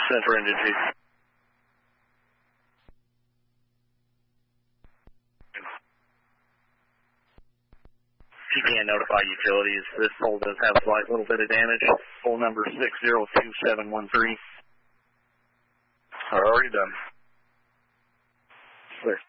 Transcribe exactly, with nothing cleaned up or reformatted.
Sent for energy. You can notify utilities. This pole does have a slight little bit of damage. Pole number six zero two seven one three. Already done. Clear.